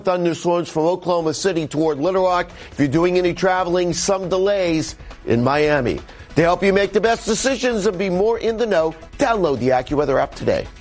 Thunderstorms from Oklahoma City toward Little Rock. If you're doing any traveling, some delays in Miami. To help you make the best decisions and be more in the know, download the AccuWeather app today.